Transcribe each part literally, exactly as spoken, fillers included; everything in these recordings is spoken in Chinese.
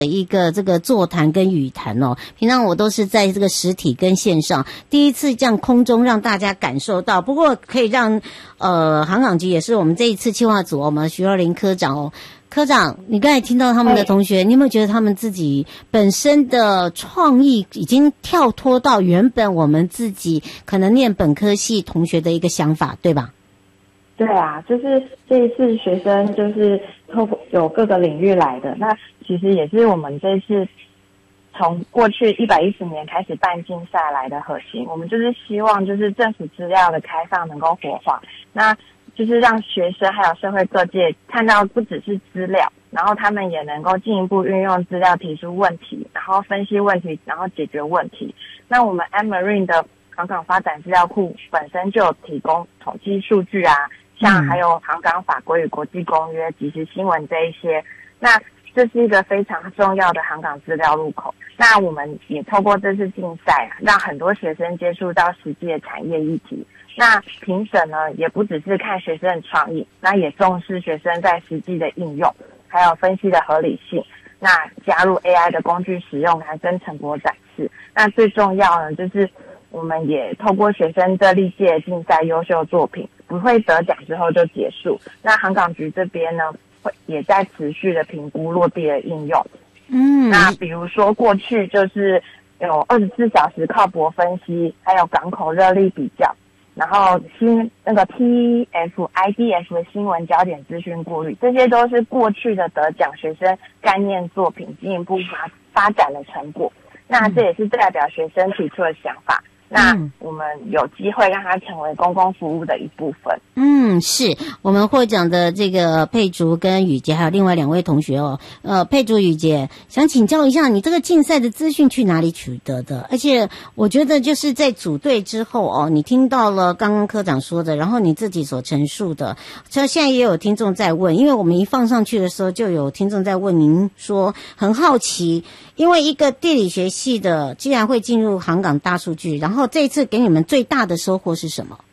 一个这个座谈跟语谈哦，平常我都是在这个实体跟线上，第一次这样空中让大家感受到。不过可以让呃航港局也是我们这一次企划组，我们徐若琳科长哦，科长，你刚才听到他们的同学，你有没有觉得他们自己本身的创意已经跳脱到原本我们自己可能念本科系同学的一个想法，对吧？ 对啊，就是这一次学生就是透过有各个领域来的，那其实也是我们这次从过去一百一十年开始办竞赛来的核心。我们就是希望就是政府资料的开放能够活化，那就是让学生还有社会各界看到不只是资料，然后他们也能够进一步运用资料提出问题，然后分析问题，然后解决问题。那我们 AmMarine 的航港发展资料库本身就有提供统计数据啊，像还有航港法规与国际公约、即时新闻这一些，那这是一个非常重要的航港资料入口。那我们也透过这次竞赛啊，让很多学生接触到实际的产业议题。那评审呢，也不只是看学生的创意，那也重视学生在实际的应用，还有分析的合理性。那加入 A I 的工具使用，还跟成果展示。那最重要呢，就是我们也透过学生这历届竞赛优秀作品，不会得奖之后就结束。那航港局这边呢，会也在持续的评估落地的应用。嗯，那比如说过去就是有二十四小时靠泊分析，还有港口热力比较，然后新那个 P F I D F 的新闻焦点资讯过滤，这些都是过去的得奖学生概念作品进一步发发展的成果。那这也是代表学生提出的想法。那我们有机会让它成为公共服务的一部分。嗯， 是我们获奖的这个佩竹跟雨杰，还有另外两位同学哦。呃，佩竹、雨杰，想请教一下，你这个竞赛的资讯去哪里取得的？而且我觉得就是在组队之后哦，你听到了刚刚科长说的，然后你自己所陈述的，这现在也有听众在问，因为我们一放上去的时候，就有听众在问您说，很好奇，因为一个地理学系的，既然会进入航港大数据，然后这一次给你们最大的收获是什么？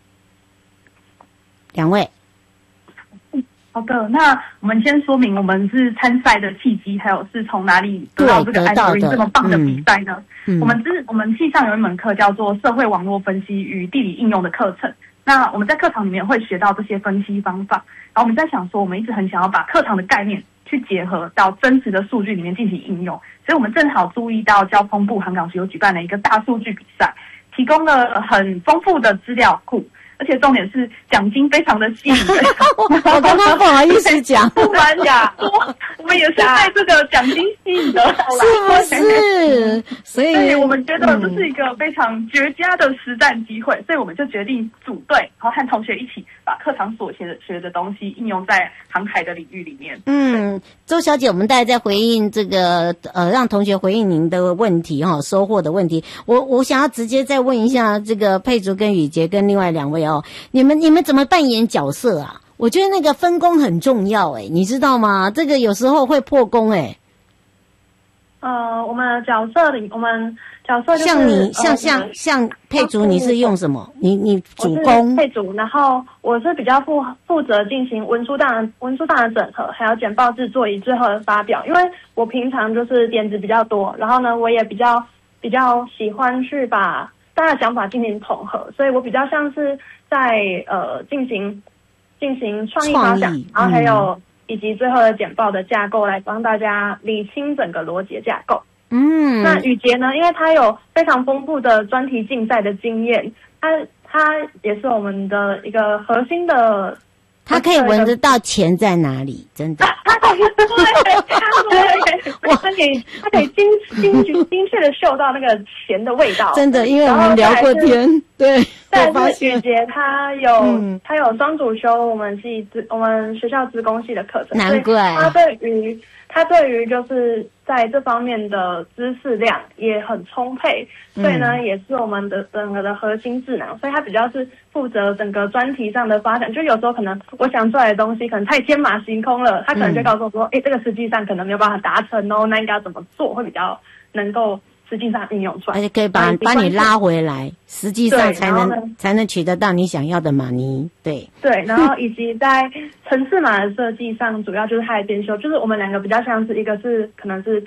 两位。 好的，那我们先说明我们是参赛的契机，还有是从哪里得到这个 AmMarine 这么棒的比赛呢？嗯、我们是我们系上有一门课叫做社会网络分析与地理应用的课程。那我们在课堂里面会学到这些分析方法，然后我们在想说，我们一直很想要把课堂的概念去结合到真实的数据里面进行应用，所以我们正好注意到交通部航港局有举办了一个大数据比赛，提供了很丰富的资料库，而且重点是奖金非常的吸引人。 我刚刚不好意思讲， 不瞒呀，我们也是被这个奖金吸引的， 是不是？所以， 所以我们觉得这是一个非常绝佳的实战机会，所以我们就决定组队，然后和同学一起把课堂所学的学的东西应用在航海的领域里面。 嗯，周小姐，我们大概在回应这个呃，让同学回应您的问题哈，收获的问题。我我想要直接再问一下这个佩竹跟雨杰跟另外两位哦，你们你们怎么扮演角色啊？我觉得那个分工很重要诶，你知道吗？这个有时候会破功诶。 呃，我们角色里，我们角色就是像你，像像、呃、像佩竹，你是用什么？你你主攻佩竹，然后我是比较负负责进行文书档文书档的整合，还有简报制作以最后的发表。因为我平常就是点子比较多，然后呢，我也比较比较喜欢去把大家的想法进行统合，所以我比较像是在呃进行进行创意发展，然后还有。嗯以及最后的简报的架构来帮大家理清整个逻辑架构。嗯，那雨杰呢？因为他有非常丰富的专题竞赛的经验，他他也是我们的一个核心的。 他可以闻得到钱在哪里，真的。 他可以对，对，他可以他可以精精精确的嗅到那个钱的味道。 真的，因为我们聊过天，对。 但是雨杰他有、嗯、他有双主修我们系资我们学校资工系的课程， 难怪他对于他对于就是在这方面的知识量也很充沛，所以呢、嗯、也是我们的整个的核心智能，所以他比较是负责整个专题上的发展。就有时候可能我想出来的东西可能太天马行空了，他可能就告诉我说，哎、嗯，这个实际上可能没有办法达成哦，那应该要怎么做会比较能够实际上运用出来， 而且可以把把你拉回来，实际上才能才能取得到你想要的码尼。对对，然后以及在程式码的设计上，主要就是它的编修，就是我们两个比较像是一个是可能是